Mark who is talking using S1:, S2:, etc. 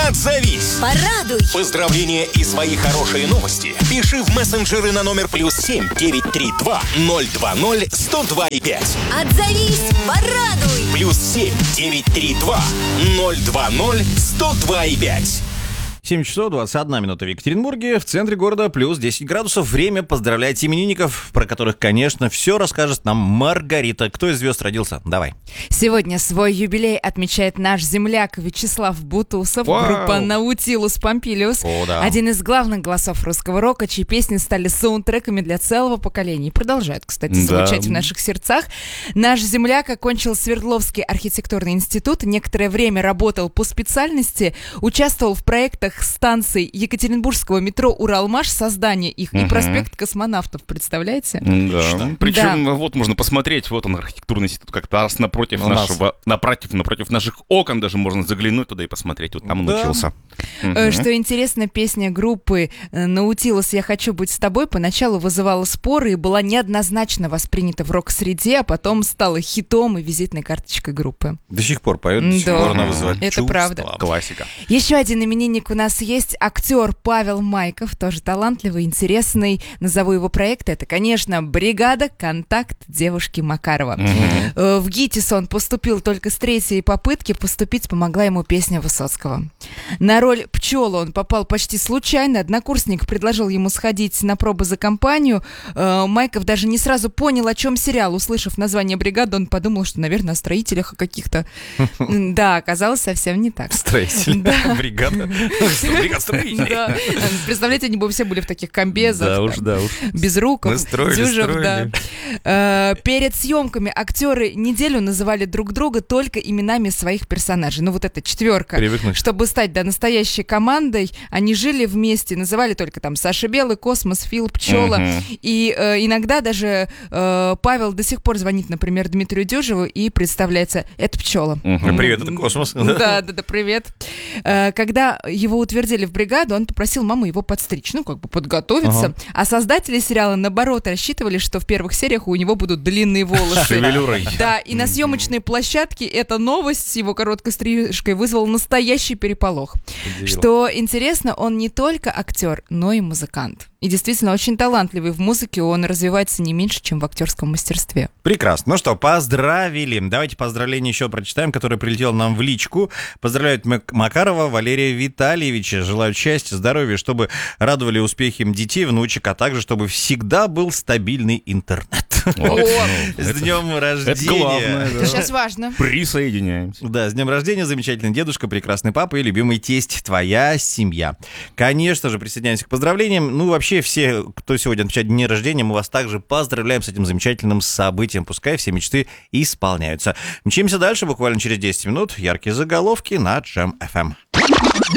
S1: Отзовись.
S2: Порадуй.
S1: Поздравления и свои хорошие новости пиши в мессенджеры на номер +7 932 020 102,5.
S2: Отзовись. Порадуй.
S1: +7 932 020 102,5.
S3: 7 часов 21 минута в Екатеринбурге, в центре города плюс 10 градусов. Время поздравлять именинников, про которых, конечно, все расскажет нам Маргарита. Кто из звезд родился? Давай.
S4: Сегодня свой юбилей отмечает наш земляк Вячеслав Бутусов,
S3: Вау.
S4: группа Наутилус Помпилиус.
S3: О, да.
S4: Один из главных голосов русского рока, чьи песни стали саундтреками для целого поколения. И продолжают, кстати, звучать в наших сердцах. Наш земляк окончил Свердловский архитектурный институт, некоторое время работал по специальности, участвовал в проектах станций Екатеринбургского метро «Уралмаш», создание их, и проспект Космонавтов, представляете?
S5: Да. Причем вот можно посмотреть, вот он, архитектурный институт, как-то раз напротив наших окон даже можно заглянуть туда и посмотреть. Вот там он учился.
S4: Что интересно, песня группы «Наутилус. Я хочу быть с тобой» поначалу вызывала споры и была неоднозначно воспринята в рок-среде, а потом стала хитом и визитной карточкой группы.
S3: До сих пор поет, до сих пор она вызывает
S4: это
S3: чувства.
S4: правда.
S5: Классика.
S4: Еще один именинник у нас есть, актер Павел Майков, тоже талантливый, интересный. Назову его проект. Это, конечно, «Бригада. Контакт» девушки Макарова. В ГИТИС он поступил только с 3-й попытки, поступить помогла ему песня Высоцкого. На роль пчелы он попал почти случайно. Однокурсник предложил ему сходить на пробы за компанию. Майков даже не сразу понял, о чем сериал. Услышав название «Бригада», он подумал, что, наверное, о строителях каких-то. Да, оказалось совсем не так.
S3: Строитель. Бригада. Бригада строителей.
S4: Да. Представляете, они бы все были в таких комбезах.
S3: Да уж.
S4: Без руков,
S3: Мы строили.
S4: Перед съемками актеры неделю называли друг друга только именами своих персонажей. Ну вот эта четверка.
S3: Привыкнуть.
S4: Чтобы стать настоящей командой, они жили вместе, называли только там Саша Белый, Космос, Фил, Пчела. И иногда даже Павел до сих пор звонит, например, Дмитрию Дюжеву и представляется: это Пчела.
S3: Привет, это Космос.
S4: Да, привет. Когда его утвердили в бригаду, он попросил маму его подстричь, подготовиться. А создатели сериала, наоборот, рассчитывали, что в первых сериях у него будут длинные волосы.
S3: Шевелюрой.
S4: Да, и на съемочной площадке эта новость с его короткой стрижкой вызвала настоящий переполох. Что интересно, он не только актер, но и музыкант. И действительно очень талантливый в музыке, он развивается не меньше, чем в актерском мастерстве.
S3: Прекрасно. Ну что, поздравили. Давайте поздравления еще прочитаем, которое прилетело нам в личку. Поздравляют Макарова Валерия Витальевича. Желают счастья, здоровья, чтобы радовали успехи детей, внучек, а также чтобы всегда был стабильный интернет. С днем рождения.
S5: Это главное.
S4: Это сейчас важно.
S5: Присоединяемся.
S3: Да, с днем рождения, замечательный дедушка, прекрасный папа и любимый тесть, твоя семья. Конечно же, присоединяемся к поздравлениям. Ну, вообще, все, кто сегодня отмечает дни рождения, мы вас также поздравляем с этим замечательным событием. Пускай все мечты исполняются. Мчимся дальше, буквально через 10 минут. Яркие заголовки на Джем FM.